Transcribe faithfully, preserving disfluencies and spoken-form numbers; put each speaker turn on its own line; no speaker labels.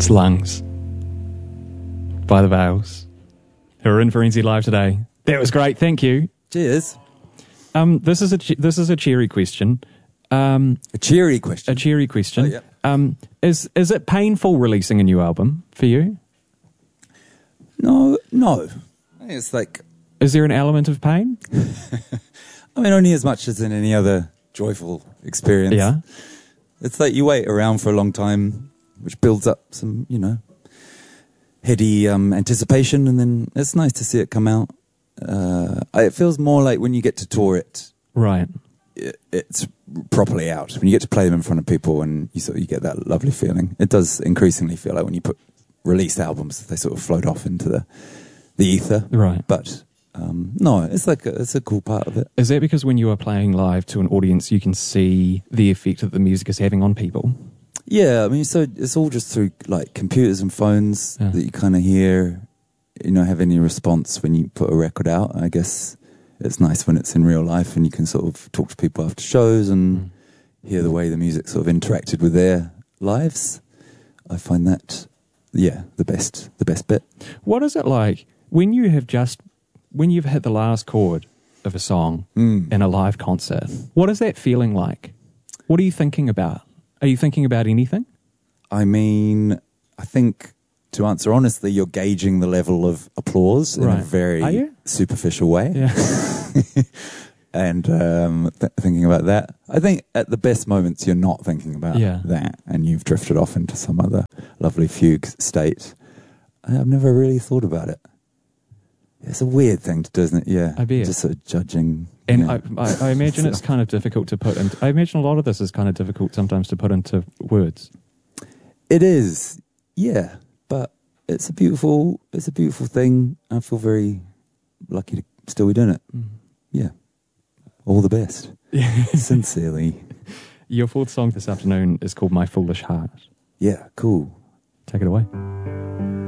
Lungs by the Veils, who are in Forensic Live today. That was great, thank you.
Cheers.
Um, this is a che- this is a cheery question. Um,
a cheery question.
A cheery question.
Oh, yeah.
Um, is is it painful releasing a new album for you?
No, no. I think it's like.
Is there an element of pain?
I mean, only as much as in any other joyful experience.
Yeah.
It's like you wait around for a long time, which builds up some, you know, heady um, anticipation, and then it's nice to see it come out. Uh, it feels more like when you get to tour it,
right?
It, it's properly out when you get to play them in front of people, and you sort of you get that lovely feeling. It does increasingly feel like when you put released albums, they sort of float off into the the ether,
right?
But um, no, it's like a, it's a cool part of it.
Is that because when you are playing live to an audience, you can see the effect that the music is having on people?
Yeah, I mean, so it's all just through like computers and phones
yeah.
that you kind of hear, you know, have any response when you put a record out. I guess it's nice when it's in real life and you can sort of talk to people after shows and mm. hear the way the music sort of interacted with their lives. I find that, yeah, the best, the best bit.
What is it like when you have just, when you've hit the last chord of a song
mm.
in a live concert? What is that feeling like? What are you thinking about? Are you thinking about anything?
I mean, I think, to answer honestly, you're gauging the level of applause
right.
in a very superficial way.
Yeah.
and um, th- thinking about that. I think at the best moments, you're not thinking about
yeah.
that, and you've drifted off into some other lovely fugue state. I've never really thought about it. It's a weird thing to do, isn't it? Yeah.
I bet.
Just sort of judging.
And
yeah.
I, I, I imagine it's kind of difficult to put into... I imagine a lot of this is kind of difficult sometimes to put into words.
It is, yeah. But it's a beautiful, it's a beautiful thing. I feel very lucky to still be doing it.
Mm.
Yeah. All the best. Sincerely.
Your fourth song this afternoon is called My Foolish Heart.
Yeah, cool.
Take it away.